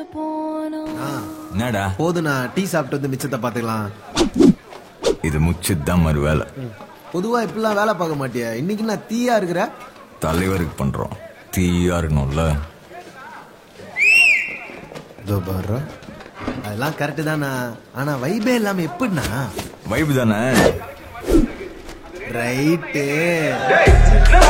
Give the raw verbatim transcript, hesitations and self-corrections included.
என்னடா போதுண்ணா, டீ சாப்பிட்டு வந்து மிச்சத்தை பாத்துக்கலாம். இது முச்சுதான் மறு வேலை. பொதுவா இப்படிலாம் வேலை பார்க்க மாட்டியா? இன்னைக்கு நான் தீயா இருக்கிற. தலைவருக்கு பண்றோம், தீயா இருக்கணும்ல. அதெல்லாம் கரெக்டு தானா, ஆனா வைபே இல்லாம எப்படின்னா? வைப் தானே. ரைட்டு.